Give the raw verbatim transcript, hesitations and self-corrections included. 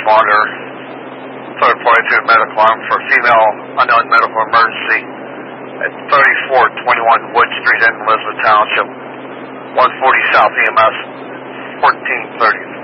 responder. Third forty-two medical arm for female unknown medical emergency at thirty-four twenty-one Wood Street in Elizabeth Township. one forty South E M S, fourteen thirty.